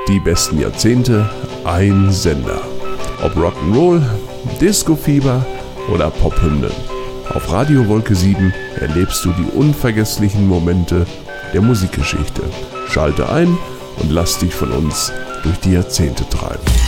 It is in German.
Die besten Jahrzehnte, ein Sender. Ob Rock'n'Roll, Disco-Fieber oder Pophymnen. Auf Radio Wolke 7 erlebst du die unvergesslichen Momente der Musikgeschichte. Schalte ein und lass dich von uns durch die Jahrzehnte treiben.